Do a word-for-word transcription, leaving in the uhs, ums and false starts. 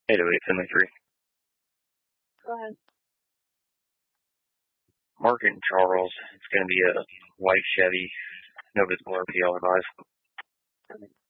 eight oh eight, Finley three. Go ahead. Market and Charles. It's going to be a white Chevy. No visible R P L advice.